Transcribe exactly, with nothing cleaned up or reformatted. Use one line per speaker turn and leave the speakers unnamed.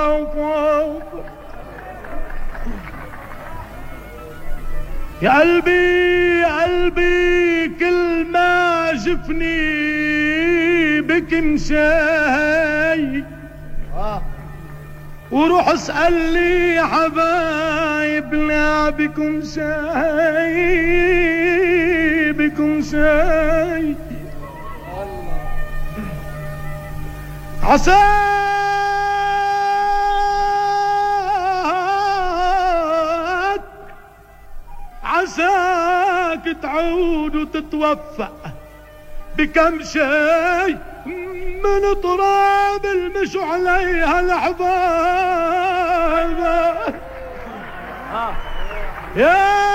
يا قلبي يا قلبي كل ما شفني بك مشاي وروح اسأل لي يا حبايب لا بكم شاي بكم شاي عساك عساك تعود وتتوفق بكم شي من تراب المشوا عليها الأحباب يا